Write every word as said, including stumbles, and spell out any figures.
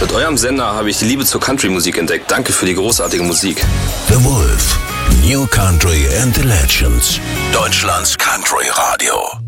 Mit eurem Sender habe ich die Liebe zur Country-Musik entdeckt. Danke für die großartige Musik. The Wolf, New Country and the Legends. Deutschlands Country Radio.